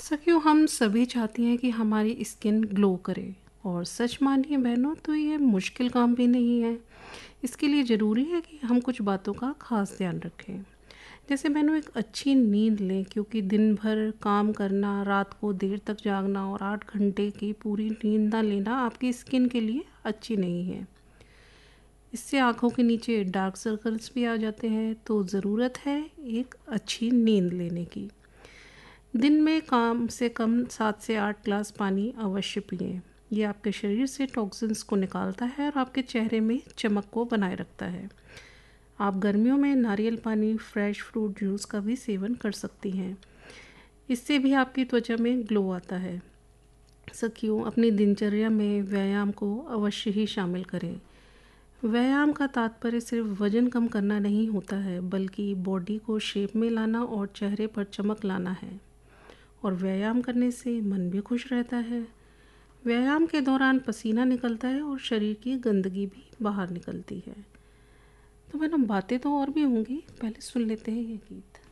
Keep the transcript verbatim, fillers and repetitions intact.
सखियों, हम सभी चाहते हैं कि हमारी स्किन ग्लो करे। और सच मानिए बहनों, तो ये मुश्किल काम भी नहीं है। इसके लिए ज़रूरी है कि हम कुछ बातों का खास ध्यान रखें। जैसे बहनों, एक अच्छी नींद लें, क्योंकि दिन भर काम करना, रात को देर तक जागना और आठ घंटे की पूरी नींद ना लेना आपकी स्किन के लिए अच्छी नहीं है। इससे आँखों के नीचे डार्क सर्कल्स भी आ जाते हैं, तो ज़रूरत है एक अच्छी नींद लेने की। दिन में कम से कम सात से आठ ग्लास पानी अवश्य पिएं। ये आपके शरीर से टॉक्सिन्स को निकालता है और आपके चेहरे में चमक को बनाए रखता है। आप गर्मियों में नारियल पानी, फ्रेश फ्रूट जूस का भी सेवन कर सकती हैं। इससे भी आपकी त्वचा में ग्लो आता है। सखियों, अपनी दिनचर्या में व्यायाम को अवश्य ही शामिल करें। व्यायाम का तात्पर्य सिर्फ वजन कम करना नहीं होता है, बल्कि बॉडी को शेप में लाना और चेहरे पर चमक लाना है। और व्यायाम करने से मन भी खुश रहता है। व्यायाम के दौरान पसीना निकलता है और शरीर की गंदगी भी बाहर निकलती है। तो मैडम, बातें तो और भी होंगी, पहले सुन लेते हैं ये गीत।